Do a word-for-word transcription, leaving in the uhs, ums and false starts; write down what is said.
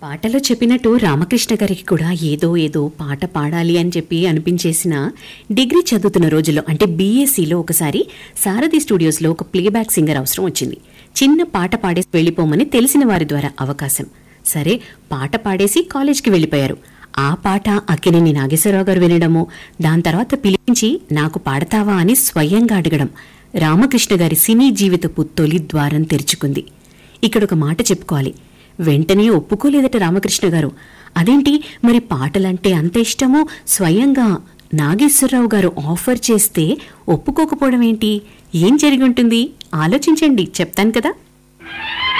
పాటలో చెప్పినట్టు రామకృష్ణ గారికి కూడా ఏదో ఏదో పాట పాడాలి అని చెప్పి అనిపించేసిన డిగ్రీ చదువుతున్న రోజుల్లో అంటే బీఎస్సీలో ఒకసారి సారథి స్టూడియోస్లో ఒక ప్లేబ్యాక్ సింగర్ అవసరం వచ్చింది. చిన్న పాట పాడేసి వెళ్ళిపోమని తెలిసిన వారి ద్వారా అవకాశం. సరే పాట పాడేసి కాలేజ్కి వెళ్ళిపోయారు. ఆ పాట అక్కినేని నాగేశ్వరరావు గారు వినడము, దాని తర్వాత పిలిపించి నాకు పాడతావా అని స్వయంగా అడగడం రామకృష్ణ గారి సినీ జీవితపు తొలి ద్వారం తెరుచుకుంది. ఇక్కడ ఒక మాట చెప్పుకోవాలి, వెంటనే ఒప్పుకోలేదట రామకృష్ణ గారు. అదేంటి మరి పాటలంటే అంత ఇష్టమో, స్వయంగా నాగేశ్వరరావు గారు ఆఫర్ చేస్తే ఒప్పుకోకపోవడం ఏంటి? ఏం జరిగి ఉంటుంది ఆలోచించండి, చెప్తాను కదా.